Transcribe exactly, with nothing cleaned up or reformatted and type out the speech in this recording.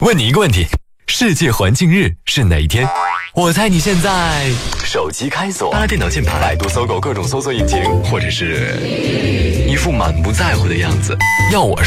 问你一个问题，世界环境日是哪一天？我猜你现在手机开锁，扒拉电脑键盘，百度、搜狗各种搜索引擎，或者是一副满不在乎的样子。要我